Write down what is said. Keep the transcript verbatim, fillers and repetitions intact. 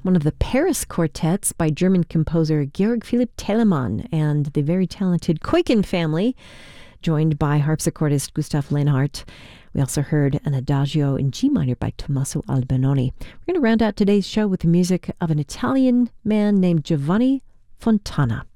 one of the Paris quartets by German composer Georg Philipp Telemann and the very talented Kuiken family, joined by harpsichordist Gustav Lehnhardt. We also heard an Adagio in G minor by Tommaso Albinoni. We're going to round out today's show with the music of an Italian man named Giovanni Fontana.